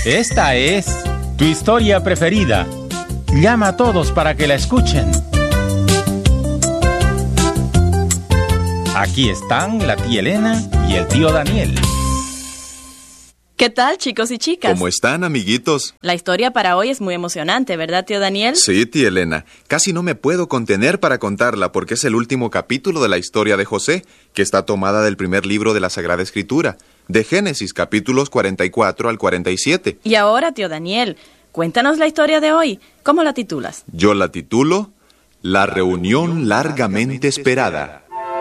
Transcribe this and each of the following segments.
Esta es tu historia preferida. Llama a todos para que la escuchen. Aquí están la tía Elena y el tío Daniel. ¿Qué tal, chicos y chicas? ¿Cómo están, amiguitos? La historia para hoy es muy emocionante, ¿verdad, tío Daniel? Sí, tía Elena. Casi no me puedo contener para contarla porque es el último capítulo de la historia de José, que está tomada del primer libro de la Sagrada Escritura, de Génesis, capítulos 44 al 47. Y ahora, tío Daniel, cuéntanos la historia de hoy. ¿Cómo la titulas? Yo la titulo La reunión largamente esperada.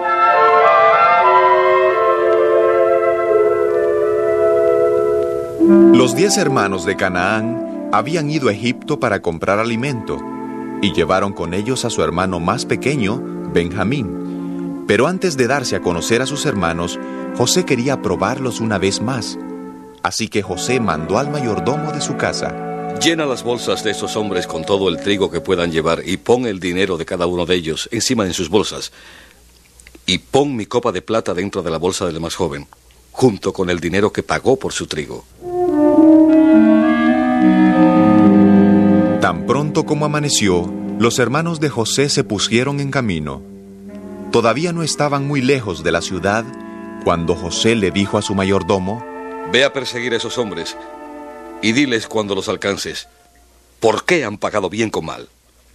Los 10 hermanos de Canaán habían ido a Egipto para comprar alimento y llevaron con ellos a su hermano más pequeño, Benjamín. Pero antes de darse a conocer a sus hermanos, José quería probarlos una vez más. Así que José mandó al mayordomo de su casa: llena las bolsas de esos hombres con todo el trigo que puedan llevar y pon el dinero de cada uno de ellos encima de sus bolsas. Y pon mi copa de plata dentro de la bolsa del más joven, junto con el dinero que pagó por su trigo. Tan pronto como amaneció, los hermanos de José se pusieron en camino. Todavía no estaban muy lejos de la ciudad cuando José le dijo a su mayordomo: ve a perseguir a esos hombres y diles cuando los alcances, ¿por qué han pagado bien con mal?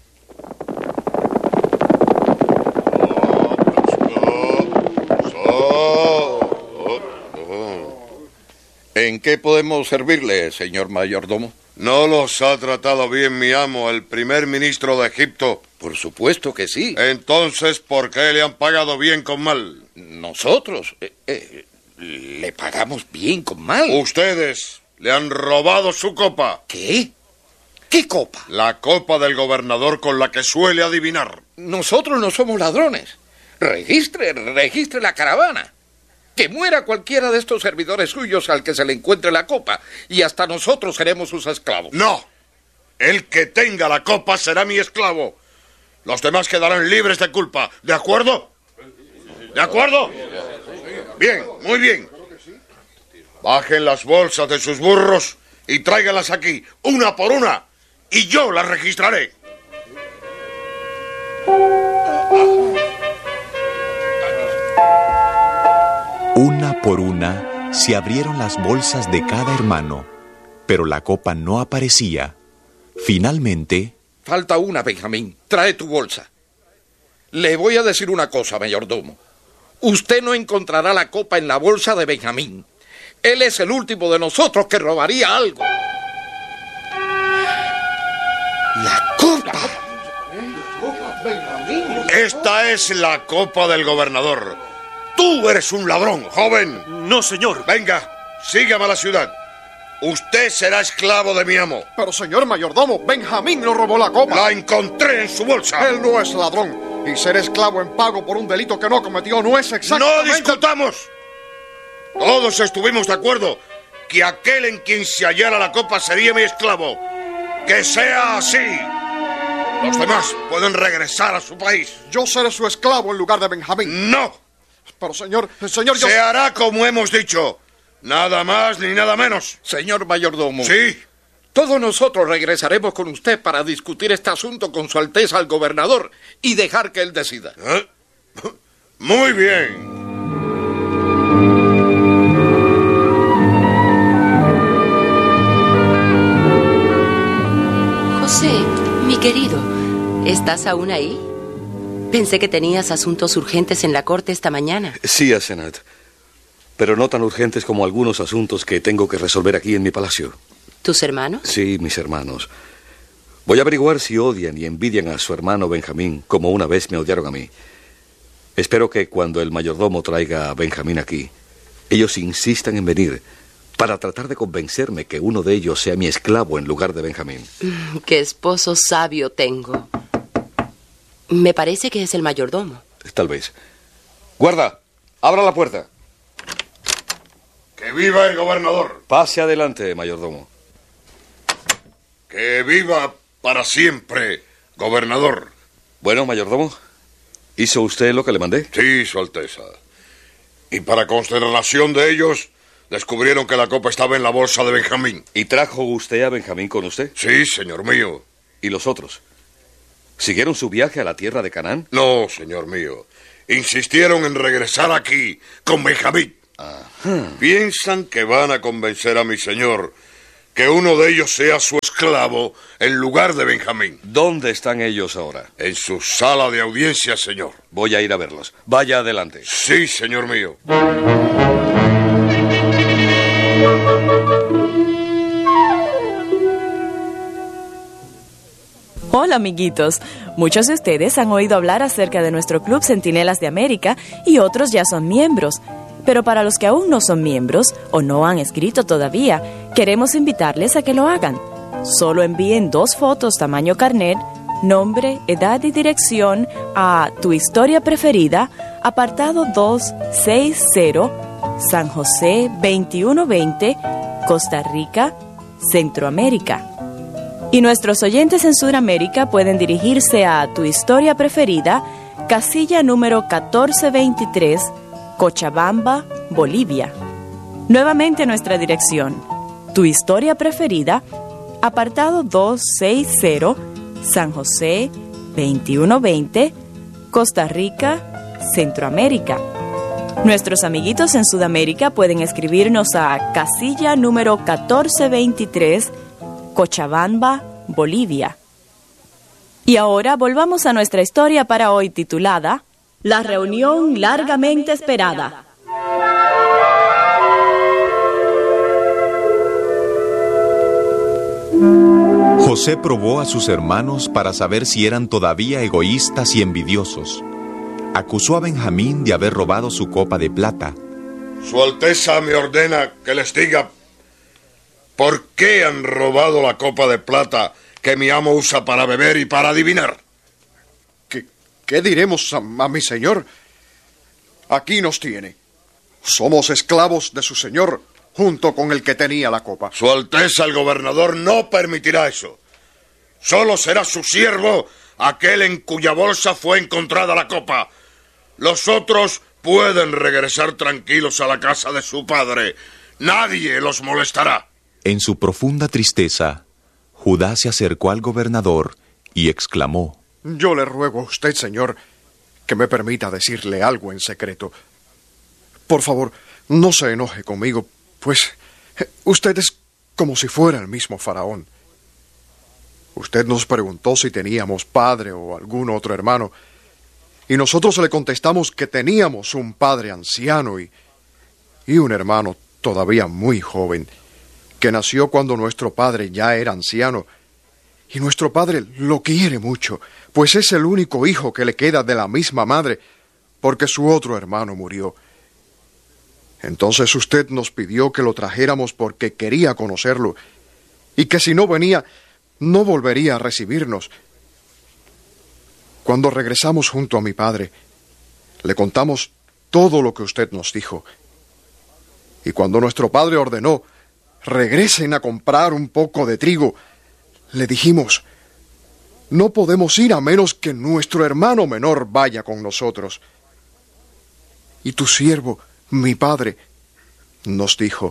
¿En qué podemos servirle, señor mayordomo? ¿No los ha tratado bien mi amo, el primer ministro de Egipto? Por supuesto que sí. Entonces, ¿por qué le han pagado bien con mal? Nosotros le pagamos bien con mal. Ustedes le han robado su copa. ¿Qué? ¿Qué copa? La copa del gobernador con la que suele adivinar. Nosotros no somos ladrones. Registre la caravana. Que muera cualquiera de estos servidores suyos al que se le encuentre la copa, y hasta nosotros seremos sus esclavos. No. El que tenga la copa será mi esclavo. Los demás quedarán libres de culpa. ¿De acuerdo? ¿De acuerdo? Bien, muy bien. Bajen las bolsas de sus burros y tráiganlas aquí, una por una, y yo las registraré. Una por una se abrieron las bolsas de cada hermano, pero la copa no aparecía. Finalmente... falta una, Benjamín. Trae tu bolsa. Le voy a decir una cosa, mayordomo. Usted no encontrará la copa en la bolsa de Benjamín. Él es el último de nosotros que robaría algo. ¡La copa! Esta es la copa del gobernador. Tú eres un ladrón, joven. No, señor. Venga, sígame a la ciudad. Usted será esclavo de mi amo. Pero, señor mayordomo, Benjamín no robó la copa. La encontré en su bolsa. Él no es ladrón. Y ser esclavo en pago por un delito que no cometió no es exactamente... ¡No discutamos! Todos estuvimos de acuerdo que aquel en quien se hallara la copa sería mi esclavo. ¡Que sea así! Los demás pueden regresar a su país. Yo seré su esclavo en lugar de Benjamín. ¡No! Pero, señor, yo... Se hará como hemos dicho. Nada más ni nada menos. Señor mayordomo. Sí. Todos nosotros regresaremos con usted para discutir este asunto con su Alteza el gobernador y dejar que él decida. Muy bien. José, mi querido, ¿estás aún ahí? Pensé que tenías asuntos urgentes en la corte esta mañana. Sí, Asenat, pero no tan urgentes como algunos asuntos que tengo que resolver aquí en mi palacio. ¿Tus hermanos? Sí, mis hermanos. Voy a averiguar si odian y envidian a su hermano Benjamín como una vez me odiaron a mí. Espero que cuando el mayordomo traiga a Benjamín aquí, ellos insistan en venir para tratar de convencerme que uno de ellos sea mi esclavo en lugar de Benjamín. ¡Qué esposo sabio tengo! Me parece que es el mayordomo. Tal vez. ¡Guarda! ¡Abra la puerta! ¡Que viva el gobernador! Pase adelante, mayordomo. ¡Que viva para siempre, gobernador! Bueno, mayordomo, ¿hizo usted lo que le mandé? Sí, Su Alteza. Y para consternación de ellos, descubrieron que la copa estaba en la bolsa de Benjamín. ¿Y trajo usted a Benjamín con usted? Sí, señor mío. ¿Y los otros? ¿Siguieron su viaje a la tierra de Canaán? No, señor mío. Insistieron en regresar aquí con Benjamín. Ajá. Piensan que van a convencer a mi señor que uno de ellos sea su esclavo en lugar de Benjamín. ¿Dónde están ellos ahora? En su sala de audiencia, señor. Voy a ir a verlos. Vaya adelante. Sí, señor mío. Hola, amiguitos. Muchos de ustedes han oído hablar acerca de nuestro Club Centinelas de América y otros ya son miembros. Pero para los que aún no son miembros o no han escrito todavía, queremos invitarles a que lo hagan. Solo envíen 2 fotos tamaño carnet, nombre, edad y dirección a Tu Historia Preferida, apartado 260, San José 2120, Costa Rica, Centroamérica. Y nuestros oyentes en Sudamérica pueden dirigirse a Tu Historia Preferida, casilla número 1423, Cochabamba, Bolivia. Nuevamente nuestra dirección: Tu Historia Preferida, apartado 260, San José 2120, Costa Rica, Centroamérica. Nuestros amiguitos en Sudamérica pueden escribirnos a casilla número 1423, Cochabamba, Bolivia. Y ahora volvamos a nuestra historia para hoy, titulada La reunión largamente esperada. José probó a sus hermanos para saber si eran todavía egoístas y envidiosos. Acusó a Benjamín de haber robado su copa de plata. Su Alteza me ordena que les diga por qué han robado la copa de plata que mi amo usa para beber y para adivinar. ¿Qué diremos a mi señor? Aquí nos tiene. Somos esclavos de su señor, junto con el que tenía la copa. Su Alteza el gobernador no permitirá eso. Solo será su siervo aquel en cuya bolsa fue encontrada la copa. Los otros pueden regresar tranquilos a la casa de su padre. Nadie los molestará. En su profunda tristeza, Judá se acercó al gobernador y exclamó: Yo le ruego a usted, señor, que me permita decirle algo en secreto. Por favor, no se enoje conmigo, pues usted es como si fuera el mismo faraón. Usted nos preguntó si teníamos padre o algún otro hermano, y nosotros le contestamos que teníamos un padre anciano y un hermano todavía muy joven, que nació cuando nuestro padre ya era anciano. Y nuestro padre lo quiere mucho, pues es el único hijo que le queda de la misma madre, porque su otro hermano murió. Entonces usted nos pidió que lo trajéramos porque quería conocerlo, y que si no venía, no volvería a recibirnos. Cuando regresamos junto a mi padre, le contamos todo lo que usted nos dijo. Y cuando nuestro padre ordenó: regresen a comprar un poco de trigo, le dijimos: no podemos ir a menos que nuestro hermano menor vaya con nosotros. Y tu siervo, mi padre, nos dijo: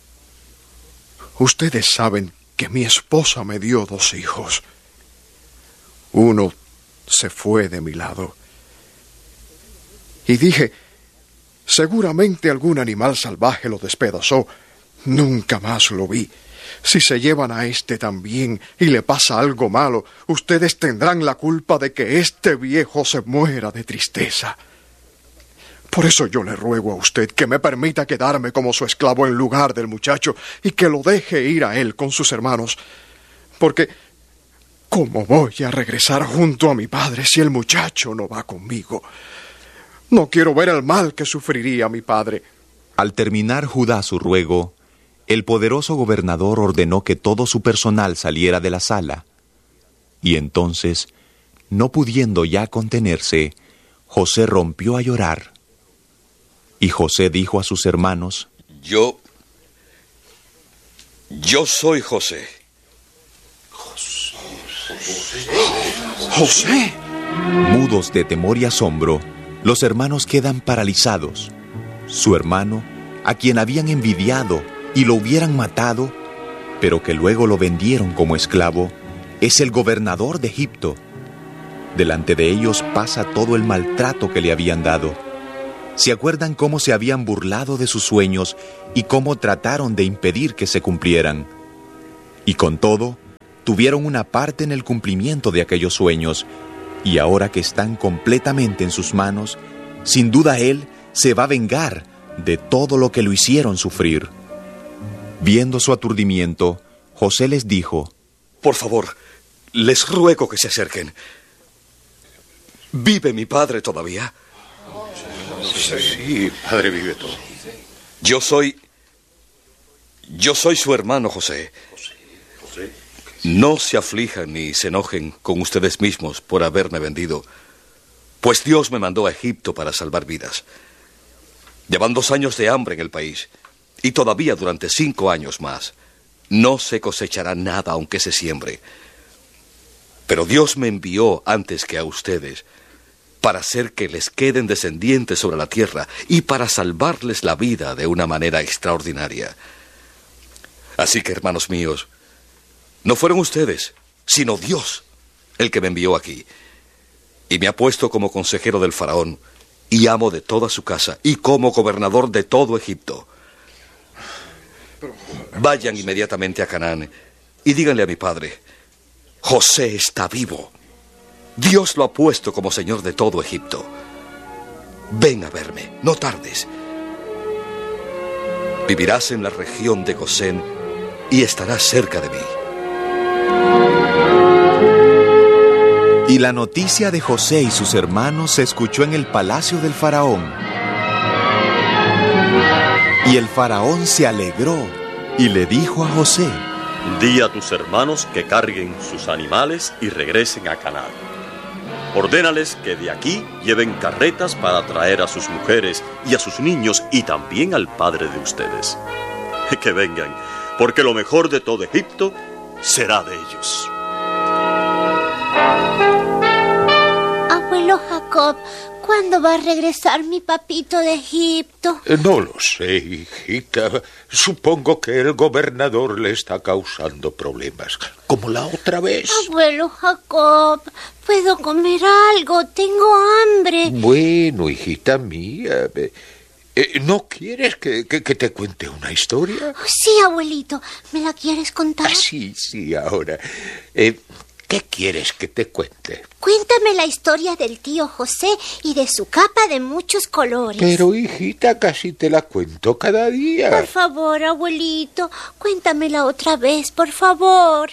ustedes saben que mi esposa me dio 2 hijos. Uno se fue de mi lado. Y dije: seguramente algún animal salvaje lo despedazó. Nunca más lo vi. Si se llevan a este también y le pasa algo malo, ustedes tendrán la culpa de que este viejo se muera de tristeza. Por eso yo le ruego a usted que me permita quedarme como su esclavo en lugar del muchacho y que lo deje ir a él con sus hermanos. Porque, ¿cómo voy a regresar junto a mi padre si el muchacho no va conmigo? No quiero ver el mal que sufriría mi padre. Al terminar Judá su ruego, el poderoso gobernador ordenó que todo su personal saliera de la sala. Y entonces, no pudiendo ya contenerse, José rompió a llorar. Y José dijo a sus hermanos: Yo soy José. ¡José! Mudos de temor y asombro, los hermanos quedan paralizados. Su hermano, a quien habían envidiado y lo hubieran matado, pero que luego lo vendieron como esclavo, es el gobernador de Egipto. Delante de ellos pasa todo el maltrato que le habían dado. ¿Se acuerdan cómo se habían burlado de sus sueños y cómo trataron de impedir que se cumplieran? Y con todo, tuvieron una parte en el cumplimiento de aquellos sueños, y ahora que están completamente en sus manos, sin duda Él se va a vengar de todo lo que lo hicieron sufrir. Viendo su aturdimiento, José les dijo: Por favor, les ruego que se acerquen. ¿Vive mi padre todavía? Sí, padre, vive todo. Yo soy su hermano José. No se aflijan ni se enojen con ustedes mismos por haberme vendido, pues Dios me mandó a Egipto para salvar vidas. Llevan 2 años de hambre en el país, y todavía durante 5 años más no se cosechará nada aunque se siembre. Pero Dios me envió antes que a ustedes para hacer que les queden descendientes sobre la tierra y para salvarles la vida de una manera extraordinaria. Así que, hermanos míos, no fueron ustedes, sino Dios el que me envió aquí, y me ha puesto como consejero del faraón y amo de toda su casa y como gobernador de todo Egipto. Vayan inmediatamente a Canaán y díganle a mi padre: José está vivo. Dios lo ha puesto como señor de todo Egipto. Ven a verme, no tardes. Vivirás en la región de Gosén y estarás cerca de mí. Y la noticia de José y sus hermanos se escuchó en el palacio del faraón. Y el faraón se alegró y le dijo a José: Di a tus hermanos que carguen sus animales y regresen a Canaán. Ordénales que de aquí lleven carretas para traer a sus mujeres y a sus niños y también al padre de ustedes. Que vengan, porque lo mejor de todo Egipto será de ellos. Abuelo Jacob, ¿cuándo va a regresar mi papito de Egipto? No lo sé, hijita. Supongo que el gobernador le está causando problemas, como la otra vez. Abuelo Jacob, ¿puedo comer algo? Tengo hambre. Bueno, hijita mía, ¿no quieres que te cuente una historia? Sí, abuelito. ¿Me la quieres contar? Sí, ahora. ¿Qué quieres que te cuente? Cuéntame la historia del tío José y de su capa de muchos colores. Pero, hijita, casi te la cuento cada día. Por favor, abuelito, cuéntamela otra vez, por favor.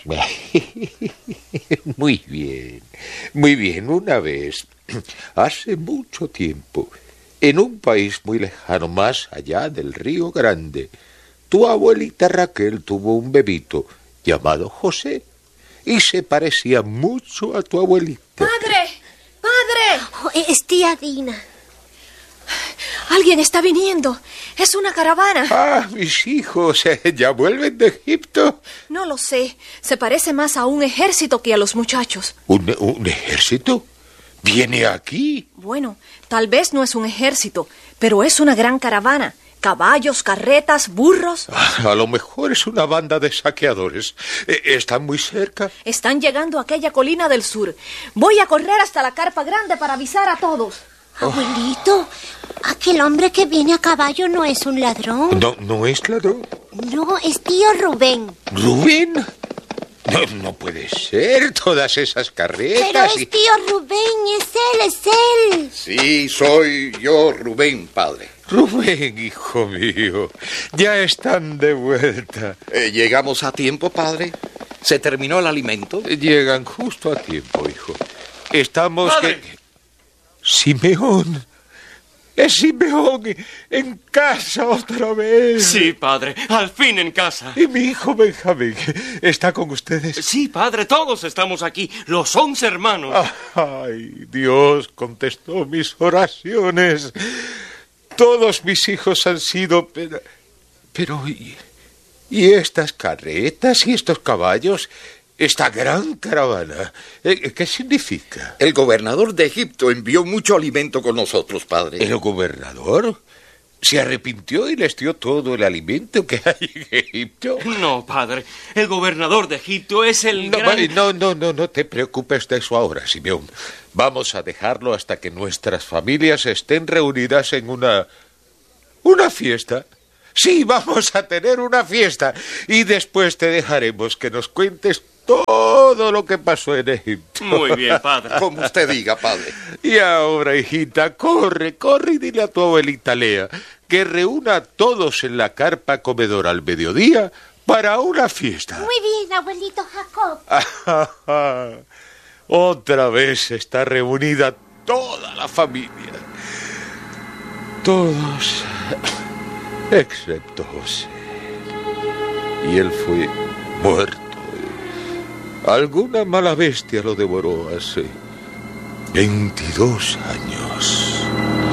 Muy bien. Una vez, hace mucho tiempo, en un país muy lejano, más allá del Río Grande, tu abuelita Raquel tuvo un bebito llamado José. Y se parecía mucho a tu abuelita. ¡Padre! Oh, es tía Dina. Alguien está viniendo. Es una caravana. Ah, mis hijos, ¿ya vuelven de Egipto? No lo sé. Se parece más a un ejército que a los muchachos. ¿Un ejército? ¿Viene aquí? Bueno, tal vez no es un ejército, pero es una gran caravana. Caballos, carretas, burros. A lo mejor es una banda de saqueadores. ¿Están muy cerca? Están llegando a aquella colina del sur. Voy a correr hasta la carpa grande para avisar a todos. Abuelito, aquel hombre que viene a caballo no es un ladrón. ¿No es ladrón? No, es tío Rubén. ¿Rubén? No puede ser, todas esas carretas. Pero es tío Rubén, es él. Sí, soy yo, Rubén, padre. Rubén, hijo mío, ya están de vuelta. ¿Llegamos a tiempo, padre? ¿Se terminó el alimento? Llegan justo a tiempo, hijo. Estamos... ¡Padre! Simeón. Es Simeón en casa otra vez. Sí, padre, al fin en casa. ¿Y mi hijo Benjamín está con ustedes? Sí, padre, todos estamos aquí, los 11 hermanos. Ay, Dios contestó mis oraciones. Todos mis hijos han sido... Pero ¿y estas carretas y estos caballos? Esta gran caravana, ¿qué significa? El gobernador de Egipto envió mucho alimento con nosotros, padre. ¿El gobernador? se arrepintió y les dio todo el alimento que hay en Egipto. No, padre. El gobernador de Egipto es el No te preocupes de eso ahora, Simeón. Vamos a dejarlo hasta que nuestras familias estén reunidas en una fiesta. Sí, vamos a tener una fiesta. Y después te dejaremos que nos cuentes todo lo que pasó en Egipto. Muy bien, padre. Como usted diga, padre. Y ahora, hijita, corre y dile a tu abuelita Lea que reúna a todos en la carpa comedora al mediodía para una fiesta. Muy bien, abuelito Jacob. Otra vez está reunida toda la familia. Todos, excepto José. Y él fue muerto. Alguna mala bestia lo devoró hace 22 años.